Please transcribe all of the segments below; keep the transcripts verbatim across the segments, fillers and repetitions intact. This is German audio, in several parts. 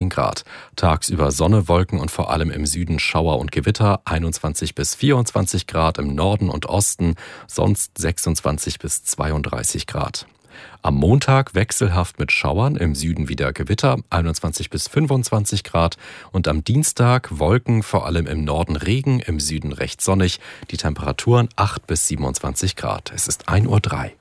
neunzehn Grad. Tagsüber Sonne, Wolken und vor allem im Süden Schauer und Gewitter, einundzwanzig bis vierundzwanzig Grad im Norden und Osten, sonst sechsundzwanzig bis zweiunddreißig Grad. Am Montag wechselhaft mit Schauern, im Süden wieder Gewitter, einundzwanzig bis fünfundzwanzig Grad. Und am Dienstag Wolken, vor allem im Norden Regen, im Süden recht sonnig. Die Temperaturen acht bis siebenundzwanzig Grad. Es ist ein Uhr drei.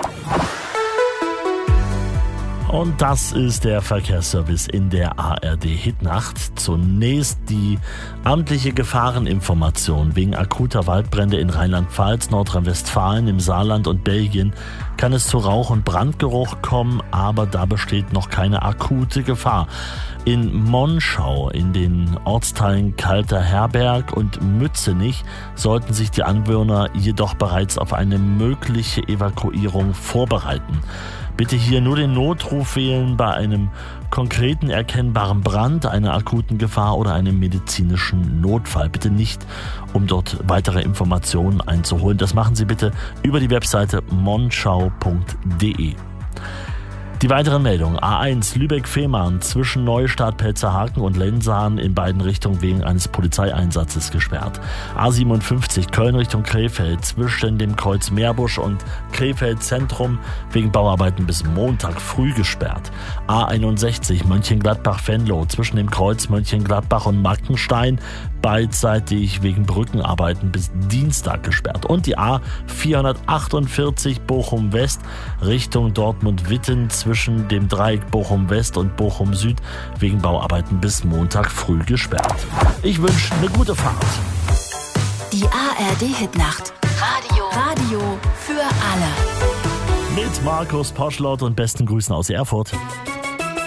Und das ist der Verkehrsservice in der A R D-Hitnacht. Zunächst die amtliche Gefahreninformation. Wegen akuter Waldbrände in Rheinland-Pfalz, Nordrhein-Westfalen, im Saarland und Belgien kann es zu Rauch- und Brandgeruch kommen, aber da besteht noch keine akute Gefahr. In Monschau, in den Ortsteilen Kalter Herberg und Mützenich, sollten sich die Anwohner jedoch bereits auf eine mögliche Evakuierung vorbereiten. Bitte hier nur den Notruf wählen bei einem konkreten erkennbaren Brand, einer akuten Gefahr oder einem medizinischen Notfall. Bitte nicht, um dort weitere Informationen einzuholen. Das machen Sie bitte über die Webseite monschau punkt de. Die weiteren Meldungen. A eins Lübeck-Fehmarn zwischen Neustadt, Pelzerhaken und Lensahn in beiden Richtungen wegen eines Polizeieinsatzes gesperrt. A siebenundfünfzig Köln Richtung Krefeld zwischen dem Kreuz Meerbusch und Krefeld Zentrum wegen Bauarbeiten bis Montag früh gesperrt. A einundsechzig Mönchengladbach-Venlo zwischen dem Kreuz Mönchengladbach und Mackenstein beidseitig wegen Brückenarbeiten bis Dienstag gesperrt. Und die A vierhundertachtundvierzig Bochum West Richtung Dortmund-Witten zwischen dem Dreieck Bochum West und Bochum Süd wegen Bauarbeiten bis Montag früh gesperrt. Ich wünsche eine gute Fahrt. Die A R D-Hitnacht. Radio. Radio für alle. Mit Markus Poschlott und besten Grüßen aus Erfurt.